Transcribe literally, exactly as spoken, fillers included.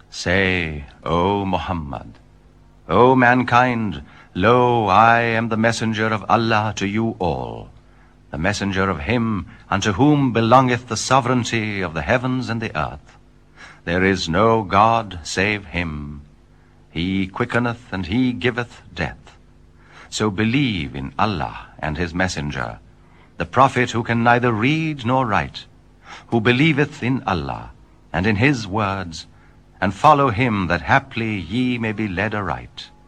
Say, O Muhammad, O mankind, lo, I am the messenger of Allah to you all, the messenger of him unto whom belongeth the sovereignty of the heavens and the earth. There is no God save him. He quickeneth and he giveth death. So believe in Allah and his messenger, the prophet who can neither read nor write, who believeth in Allah and in his words, and follow him that haply ye may be led aright.